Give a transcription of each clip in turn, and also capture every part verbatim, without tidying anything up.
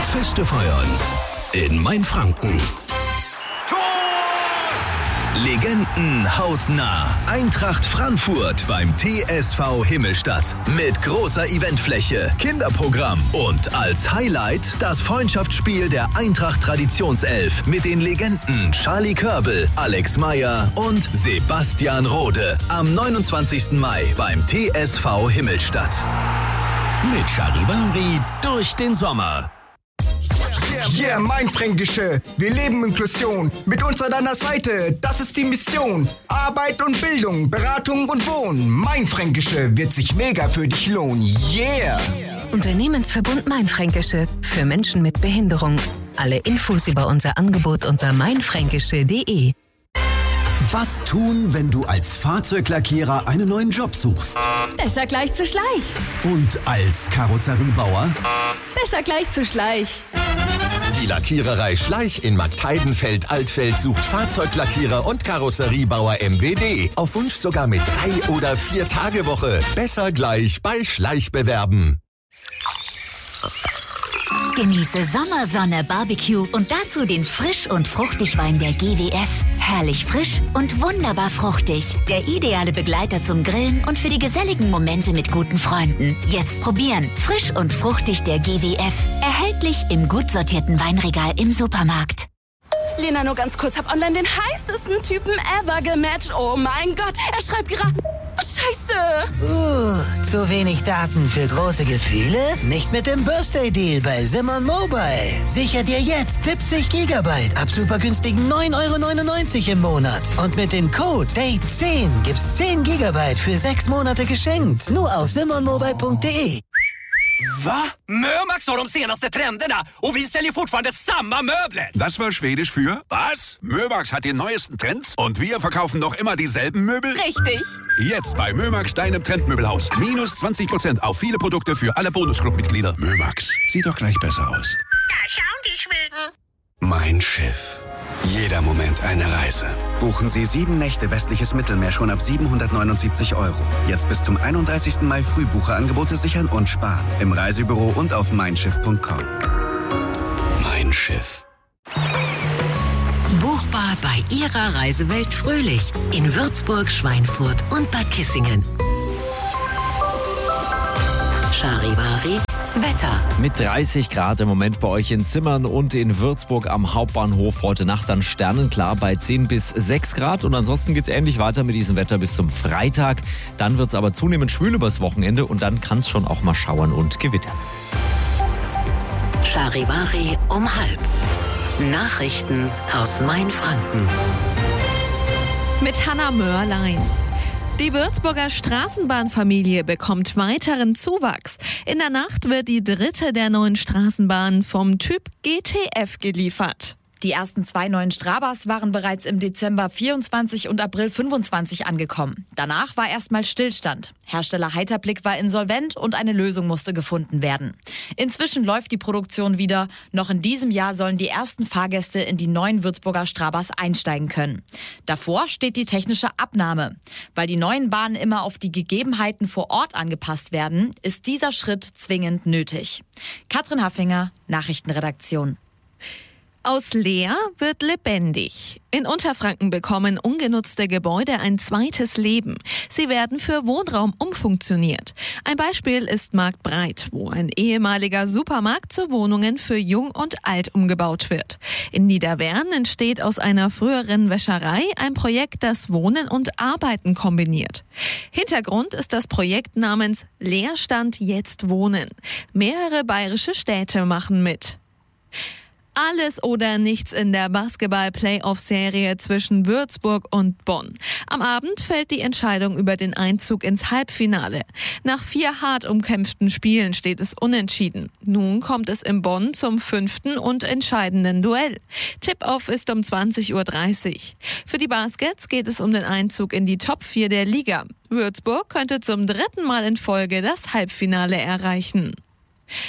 Feste feiern in Mainfranken. Legenden hautnah. Eintracht Frankfurt beim T S V Himmelstadt. Mit großer Eventfläche, Kinderprogramm und als Highlight das Freundschaftsspiel der Eintracht Traditionself mit den Legenden Charlie Körbel, Alex Meyer und Sebastian Rode. Am neunundzwanzigsten Mai beim T S V Himmelstadt. Mit Charivari durch den Sommer. Yeah, Mainfränkische, wir leben Inklusion. Mit uns an deiner Seite, das ist die Mission. Arbeit und Bildung, Beratung und Wohnen. Mainfränkische wird sich mega für dich lohnen. Yeah! Unternehmensverbund Mainfränkische für Menschen mit Behinderung. Alle Infos über unser Angebot unter mainfränkische punkt de. Was tun, wenn du als Fahrzeuglackierer einen neuen Job suchst? Besser gleich zu Schleich. Und als Karosseriebauer? Besser gleich zu Schleich. Die Lackiererei Schleich in Marktheidenfeld-Altfeld sucht Fahrzeuglackierer und Karosseriebauer M W D. Auf Wunsch sogar mit drei- oder vier-Tage-Woche. Besser gleich bei Schleich bewerben. Genieße Sommersonne, Barbecue und dazu den Frisch- und Fruchtigwein der G W F. Herrlich frisch und wunderbar fruchtig. Der ideale Begleiter zum Grillen und für die geselligen Momente mit guten Freunden. Jetzt probieren. Frisch und fruchtig der G W F. Erhältlich im gut sortierten Weinregal im Supermarkt. Lena, nur ganz kurz, hab online den heißesten Typen ever gematcht. Oh mein Gott, er schreibt gerade... Scheiße! Uh, zu wenig Daten für große Gefühle? Nicht mit dem Birthday-Deal bei Simon Mobile. Sicher dir jetzt siebzig Gigabyte ab super günstigen neun Euro neunundneunzig im Monat. Und mit dem Code Date zehn gibt's zehn Gigabyte für sechs Monate geschenkt. Nur auf simon mobile punkt de. Va? Mömax har de senaste trenderna och vi säljer fortfarande samma möbler. Das war Schwedisch für was? Mömax hat die neuesten Trends und wir verkaufen noch immer dieselben Möbel? Richtig. Jetzt bei Mömax, deinem Trendmöbelhaus. Minus zwanzig Prozent auf viele Produkte für alle Bonusclub-Mitglieder. Mömax, sieht doch gleich besser aus. Da schauen die Schweden. Mein Schiff. Jeder Moment eine Reise. Buchen Sie sieben Nächte westliches Mittelmeer schon ab siebenhundertneunundsiebzig Euro. Jetzt bis zum einunddreißigsten Mai Frühbucherangebote sichern und sparen. Im Reisebüro und auf mein schiff punkt com. Mein Schiff. Buchbar bei Ihrer Reisewelt Fröhlich in Würzburg, Schweinfurt und Bad Kissingen. Charivari Wetter. Mit dreißig Grad im Moment bei euch in Zimmern und in Würzburg am Hauptbahnhof. Heute Nacht dann sternenklar bei zehn bis sechs Grad. Und ansonsten geht es ähnlich weiter mit diesem Wetter bis zum Freitag. Dann wird es aber zunehmend schwül übers Wochenende und dann kann es schon auch mal schauern und gewittern. Charivari um halb. Nachrichten aus Mainfranken. Mit Hanna Mörlein. Die Würzburger Straßenbahnfamilie bekommt weiteren Zuwachs. In der Nacht wird die dritte der neuen Straßenbahnen vom Typ G T F geliefert. Die ersten zwei neuen Strabas waren bereits im Dezember vierundzwanzig und April fünfundzwanzig angekommen. Danach war erstmal Stillstand. Hersteller Heiterblick war insolvent und eine Lösung musste gefunden werden. Inzwischen läuft die Produktion wieder. Noch in diesem Jahr sollen die ersten Fahrgäste in die neuen Würzburger Strabas einsteigen können. Davor steht die technische Abnahme. Weil die neuen Bahnen immer auf die Gegebenheiten vor Ort angepasst werden, ist dieser Schritt zwingend nötig. Katrin Haffinger, Nachrichtenredaktion. Aus leer wird lebendig. In Unterfranken bekommen ungenutzte Gebäude ein zweites Leben. Sie werden für Wohnraum umfunktioniert. Ein Beispiel ist Marktbreit, wo ein ehemaliger Supermarkt zu Wohnungen für Jung und Alt umgebaut wird. In Niederwern entsteht aus einer früheren Wäscherei ein Projekt, das Wohnen und Arbeiten kombiniert. Hintergrund ist das Projekt namens Leerstand jetzt wohnen. Mehrere bayerische Städte machen mit. Alles oder nichts in der Basketball-Playoff-Serie zwischen Würzburg und Bonn. Am Abend fällt die Entscheidung über den Einzug ins Halbfinale. Nach vier hart umkämpften Spielen steht es unentschieden. Nun kommt es in Bonn zum fünften und entscheidenden Duell. Tip-Off ist um zwanzig Uhr dreißig. Für die Baskets geht es um den Einzug in die Top vier der Liga. Würzburg könnte zum dritten Mal in Folge das Halbfinale erreichen.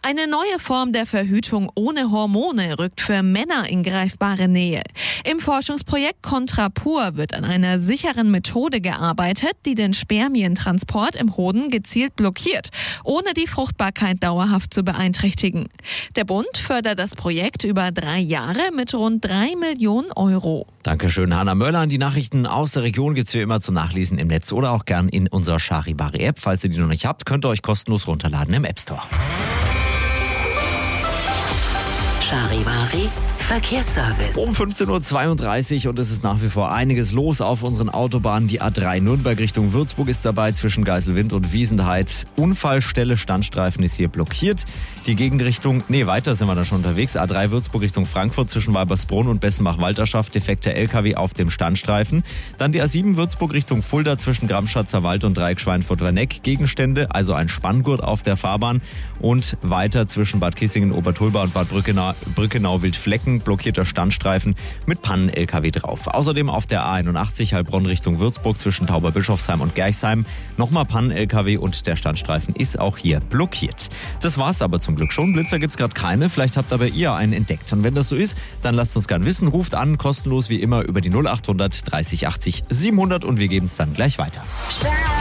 Eine neue Form der Verhütung ohne Hormone rückt für Männer in greifbare Nähe. Im Forschungsprojekt Contrapur wird an einer sicheren Methode gearbeitet, die den Spermientransport im Hoden gezielt blockiert, ohne die Fruchtbarkeit dauerhaft zu beeinträchtigen. Der Bund fördert das Projekt über drei Jahre mit rund drei Millionen Euro. Dankeschön, Hanna Möller. Die Nachrichten aus der Region gibt's wie immer zum Nachlesen im Netz oder auch gern in unserer Charivari-App. Falls ihr die noch nicht habt, könnt ihr euch kostenlos runterladen im App Store. Charivari Verkehrsservice. Um fünfzehn Uhr zweiunddreißig und es ist nach wie vor einiges los auf unseren Autobahnen. Die A drei Nürnberg Richtung Würzburg ist dabei zwischen Geiselwind und Wiesenheid. Unfallstelle, Standstreifen ist hier blockiert. Die Gegenrichtung, nee, weiter sind wir da schon unterwegs. A drei Würzburg Richtung Frankfurt zwischen Weibersbrunn und Bessenbach-Walterschaft. Defekter L K W auf dem Standstreifen. Dann die A sieben Würzburg Richtung Fulda zwischen Gramschatzer Wald und Dreieck Schweinfurt-Werneck. Gegenstände, also ein Spanngurt auf der Fahrbahn. Und weiter zwischen Bad Kissingen, Obertulba und Bad Brückenau, Brückenau-Wildflecken. Blockierter Standstreifen mit Pannen-L K W drauf. Außerdem auf der A einundachtzig Heilbronn Richtung Würzburg zwischen Tauberbischofsheim und Gerchsheim nochmal Pannen-L K W und der Standstreifen ist auch hier blockiert. Das war's aber zum Glück schon. Blitzer gibt's gerade keine. Vielleicht habt aber ihr einen entdeckt. Und wenn das so ist, dann lasst uns gern wissen. Ruft an, kostenlos wie immer über die null achthundert dreißig achtzig siebenhundert und wir geben es dann gleich weiter.